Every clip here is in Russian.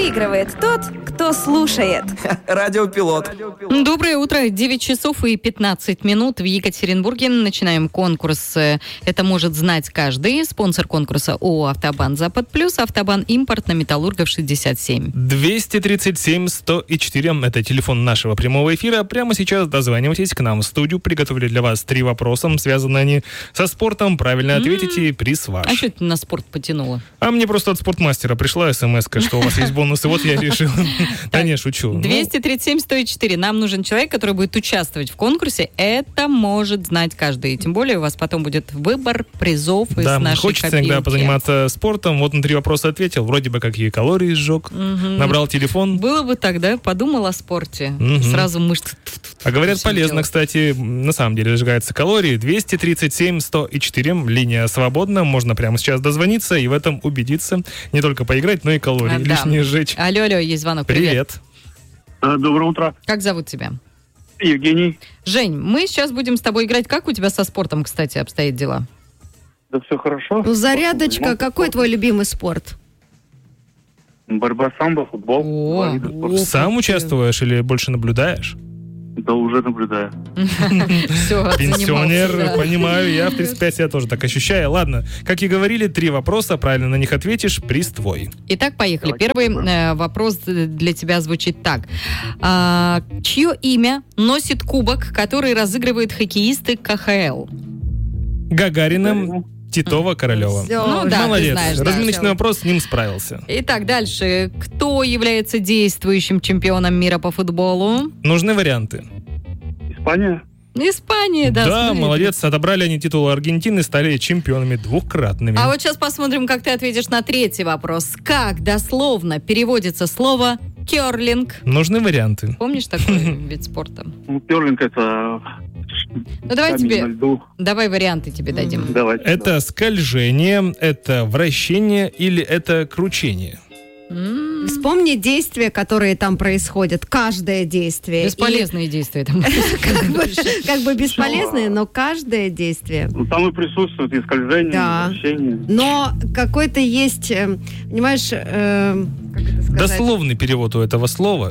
Выигрывает тот, кто слушает. Радиопилот. Доброе утро, 9 часов и 15 минут в Екатеринбурге. Начинаем конкурс «Это может знать каждый». Спонсор конкурса ООО «Автобан Запад Плюс», «Автобан Импорт» на Металлургов 67. 237-104 – это телефон нашего прямого эфира. Прямо сейчас дозванивайтесь к нам в студию. Приготовили для вас 3 вопроса. Связаны они со спортом. Правильно ответите, приз ваш. А что ты на спорт потянула? А мне просто от спортмастера пришла смс-ка, что у вас есть бонусы. Вот я решил. Да не, шучу. 237-104. Нам нужен человек, который будет участвовать в конкурсе. Это может знать каждый. И тем более у вас потом будет выбор призов из нашей копилки. Хочется иногда позаниматься спортом. Вот на 3 вопроса ответил. Вроде бы как и калории сжег. Набрал телефон. Было бы тогда, подумал о спорте. Сразу мышцы. А говорят, полезно, кстати. На самом деле сжигаются калории. 237-104. Линия свободна. Можно прямо сейчас дозвониться и в этом убедиться. Не только поиграть, но и калории лишние сжечь. Алло, есть звонок. Привет. Доброе утро. Как зовут тебя? Евгений. Жень, мы сейчас будем с тобой играть. Как у тебя со спортом, кстати, обстоят дела? Да все хорошо. Ну, зарядочка. Какой твой любимый спорт? Борьба самбо, футбол. О, Сам участвуешь или больше наблюдаешь? Да уже наблюдаю. Все, Пенсионер, понимаю, я в 35 себя тоже так ощущаю. Ладно, как и говорили, 3 вопроса, правильно на них ответишь, приз твой. Итак, поехали. Первый вопрос для тебя звучит так. Чье имя носит кубок, который разыгрывают хоккеисты КХЛ? Гагарина, Титова, Королева. Молодец. Знаешь, разминочный вопрос, с ним справился. Итак, дальше. Кто является действующим чемпионом мира по футболу? Нужны варианты. Испания. Испания, да. Да, смотри. молодец. Отобрали они титул Аргентины, стали чемпионами 2-кратными. А вот сейчас посмотрим, как ты ответишь на 3-й вопрос. Как дословно переводится слово «керлинг»? Нужны варианты. Помнишь такой вид спорта? Керлинг это... Ну, давай варианты тебе дадим. Давайте. Это скольжение, это вращение или это кручение? Вспомни действия, которые там происходят. Каждое действие. Бесполезные действия там. Как бы бесполезные, но каждое действие. Там и присутствует и скольжение, и вращение. Но какой-то есть, понимаешь, как это сказать? Дословный перевод у этого слова.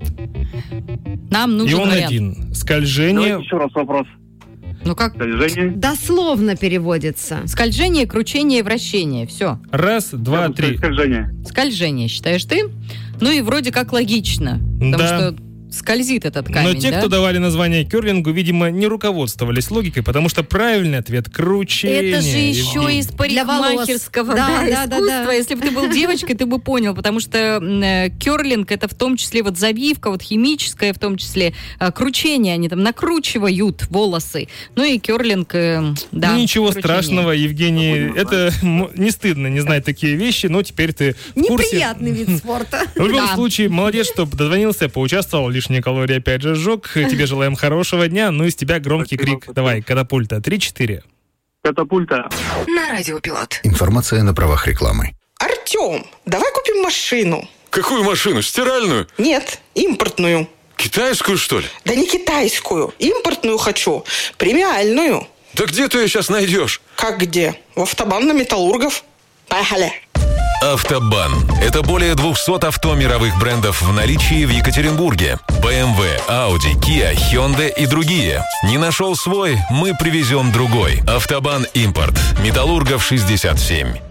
Нам И нужен он вариант. один. Скольжение. Давайте еще раз вопрос. Ну как? Скольжение. Дословно переводится. Скольжение, кручение, вращение. Все. 1, 2, 3. Скольжение. Скольжение, считаешь ты? Ну и вроде как логично. Потому Да. что скользит этот камень, Но те, да? кто давали название керлингу, видимо, не руководствовались логикой, потому что правильный ответ — кручение. Это же еще Евгений. из парикмахерского искусства. Если бы ты был девочкой, ты бы понял, потому что керлинг — это в том числе вот завивка, вот химическая в том числе, кручение, они там накручивают волосы. Ну и керлинг, да. Ну, ничего кручение. страшного, Евгений. Это не стыдно не знать такие вещи, но теперь ты в курсе. Неприятный вид спорта. В любом случае, молодец, что дозвонился, поучаствовал, лишние калории опять же сжег. Тебе желаем хорошего дня. Ну и с тебя громкий крик. Давай, катапульта. 3-4. Катапульта. На Радиопилот. Информация на правах рекламы. Артем, давай купим машину. Какую машину? Стиральную? Нет, импортную. Китайскую, что ли? Да не китайскую, импортную хочу, премиальную. Да где ты ее сейчас найдешь? Как где? В автобан на Металлургов. Поехали. Автобан. Это более 200 авто мировых брендов в наличии в Екатеринбурге. BMW, Audi, Kia, Hyundai и другие. Не нашел свой? Мы привезем другой. Автобан Импорт. Металлургов 67.